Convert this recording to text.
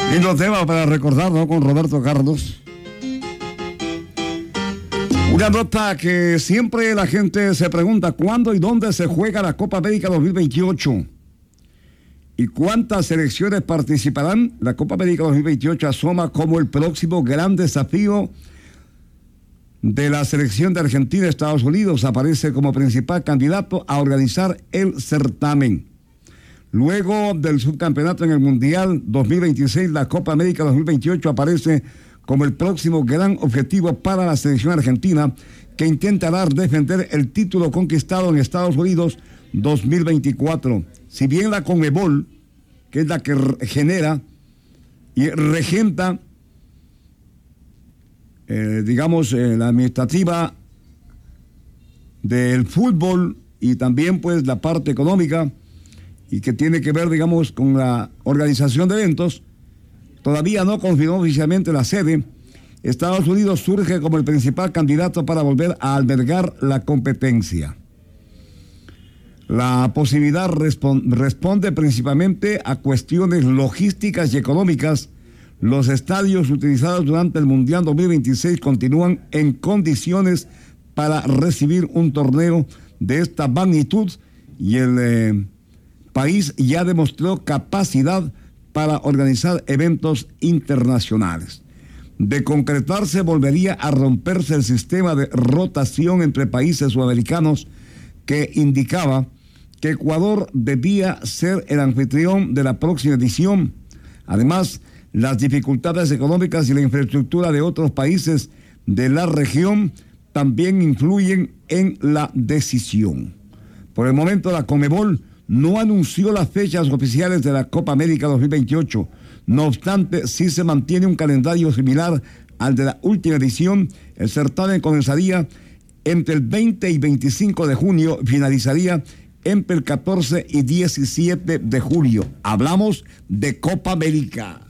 Lindo tema para recordar, ¿no? Con Roberto Carlos. Una nota que siempre la gente se pregunta: ¿cuándo y dónde se juega la Copa América 2028? ¿Y cuántas selecciones participarán? La Copa América 2028 asoma como el próximo gran desafío de la selección de Argentina. Estados Unidos aparece como principal candidato a organizar el certamen. Luego del subcampeonato en el Mundial 2026, la Copa América 2028 aparece como el próximo gran objetivo para la selección argentina, que intentará defender el título conquistado en Estados Unidos 2024. Si bien la Conmebol, que es la que genera y regenta, la administrativa del fútbol y también pues la parte económica y que tiene que ver, digamos, con la organización de eventos, todavía no confirmó oficialmente la sede. Estados Unidos surge como el principal candidato para volver a albergar la competencia. La posibilidad responde principalmente a cuestiones logísticas y económicas. Los estadios utilizados durante el Mundial 2026 continúan en condiciones para recibir un torneo de esta magnitud y el país ya demostró capacidad para organizar eventos internacionales. De concretarse, volvería a romperse el sistema de rotación entre países sudamericanos que indicaba que Ecuador debía ser el anfitrión de la próxima edición. Además, las dificultades económicas y la infraestructura de otros países de la región también influyen en la decisión. Por el momento, la Conmebol no anunció las fechas oficiales de la Copa América 2028. No obstante, sí se mantiene un calendario similar al de la última edición. El certamen comenzaría entre el 20 y 25 de junio, finalizaría entre el 14 y 17 de julio. Hablamos de Copa América.